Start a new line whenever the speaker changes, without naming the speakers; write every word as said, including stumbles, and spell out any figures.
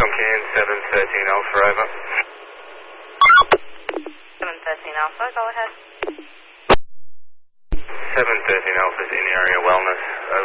Comcan seven thirteen Alpha, over.
seven thirteen Alpha, go ahead.
seven thirteen Alpha's in area wellness, over.